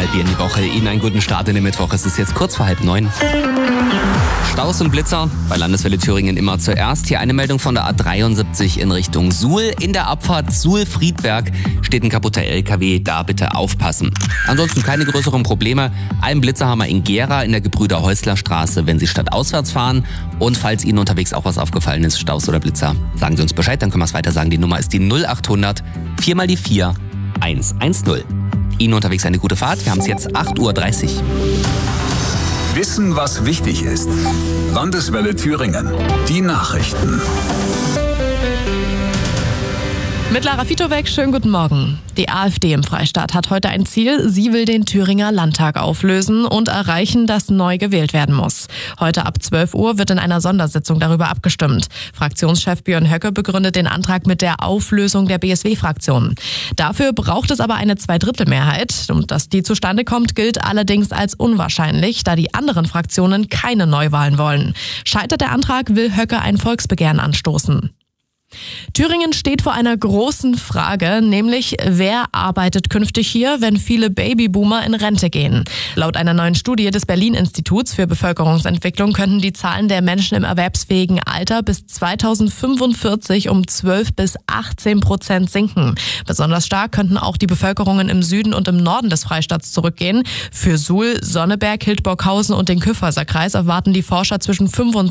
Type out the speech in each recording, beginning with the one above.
Halbier in die Woche. Ihnen einen guten Start in den Mittwoch. Es ist jetzt kurz vor 8:30. Staus und Blitzer bei Landeswelle Thüringen immer zuerst. Hier eine Meldung von der A73 in Richtung Suhl. In der Abfahrt Suhl-Friedberg steht ein kaputter LKW. Da bitte aufpassen. Ansonsten keine größeren Probleme. Einen Blitzer haben wir in Gera in der Gebrüder-Häusler-Straße, wenn Sie stadtauswärts fahren. Und falls Ihnen unterwegs auch was aufgefallen ist, Staus oder Blitzer, sagen Sie uns Bescheid, dann können wir es weiter sagen. Die Nummer ist die 0800 4 mal die 4 110. Ihnen unterwegs eine gute Fahrt. Wir haben es jetzt 8:30 Uhr. Wissen, was wichtig ist. Landeswelle Thüringen. Die Nachrichten. Mit Lara Fitowek, schönen guten Morgen. Die AfD im Freistaat hat heute ein Ziel. Sie will den Thüringer Landtag auflösen und erreichen, dass neu gewählt werden muss. Heute ab 12 Uhr wird in einer Sondersitzung darüber abgestimmt. Fraktionschef Björn Höcke begründet den Antrag mit der Auflösung der BSW-Fraktion. Dafür braucht es aber eine Zweidrittelmehrheit. Und dass die zustande kommt, gilt allerdings als unwahrscheinlich, da die anderen Fraktionen keine Neuwahlen wollen. Scheitert der Antrag, will Höcke ein Volksbegehren anstoßen. Thüringen steht vor einer großen Frage, nämlich wer arbeitet künftig hier, wenn viele Babyboomer in Rente gehen. Laut einer neuen Studie des Berlin-Instituts für Bevölkerungsentwicklung könnten die Zahlen der Menschen im erwerbsfähigen Alter bis 2045 um 12-18% sinken. Besonders stark könnten auch die Bevölkerungen im Süden und im Norden des Freistaats zurückgehen. Für Suhl, Sonneberg, Hildburghausen und den Kyffhäuser-Kreis erwarten die Forscher zwischen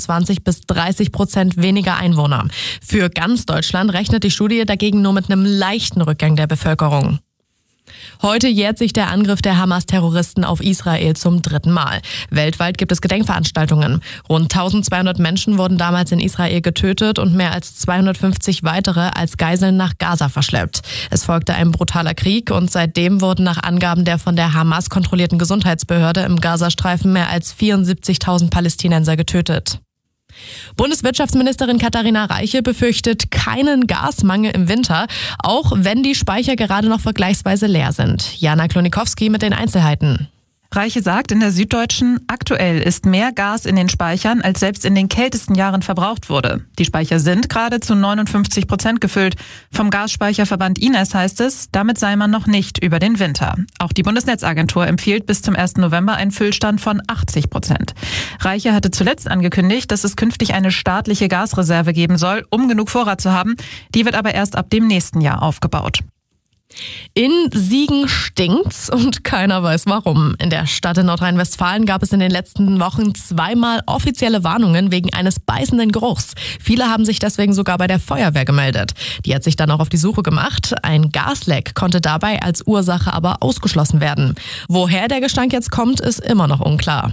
25-30% weniger Einwohner. Für ganz Deutschland rechnet die Studie dagegen nur mit einem leichten Rückgang der Bevölkerung. Heute jährt sich der Angriff der Hamas-Terroristen auf Israel zum 3. Mal. Weltweit gibt es Gedenkveranstaltungen. Rund 1200 Menschen wurden damals in Israel getötet und mehr als 250 weitere als Geiseln nach Gaza verschleppt. Es folgte ein brutaler Krieg und seitdem wurden nach Angaben der von der Hamas kontrollierten Gesundheitsbehörde im Gazastreifen mehr als 74.000 Palästinenser getötet. Bundeswirtschaftsministerin Katharina Reiche befürchtet keinen Gasmangel im Winter, auch wenn die Speicher gerade noch vergleichsweise leer sind. Jana Klonikowski mit den Einzelheiten. Reiche sagt in der Süddeutschen, aktuell ist mehr Gas in den Speichern, als selbst in den kältesten Jahren verbraucht wurde. Die Speicher sind gerade zu 59% gefüllt. Vom Gasspeicherverband Ines heißt es, damit sei man noch nicht über den Winter. Auch die Bundesnetzagentur empfiehlt bis zum 1. November einen Füllstand von 80%. Reiche hatte zuletzt angekündigt, dass es künftig eine staatliche Gasreserve geben soll, um genug Vorrat zu haben. Die wird aber erst ab dem nächsten Jahr aufgebaut. In Siegen stinkt's und keiner weiß warum. In der Stadt in Nordrhein-Westfalen gab es in den letzten Wochen zweimal offizielle Warnungen wegen eines beißenden Geruchs. Viele haben sich deswegen sogar bei der Feuerwehr gemeldet. Die hat sich dann auch auf die Suche gemacht. Ein Gasleck konnte dabei als Ursache aber ausgeschlossen werden. Woher der Gestank jetzt kommt, ist immer noch unklar.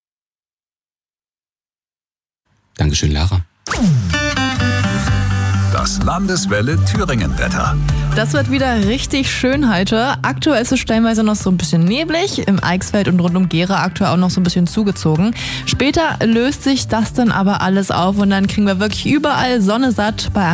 Dankeschön, Lara. Das Landeswelle Thüringen-Wetter. Das wird wieder richtig schön heute. Aktuell ist es stellenweise noch so ein bisschen neblig. Im Eichsfeld und rund um Gera aktuell auch noch so ein bisschen zugezogen. Später löst sich das dann aber alles auf und dann kriegen wir wirklich überall Sonne satt bei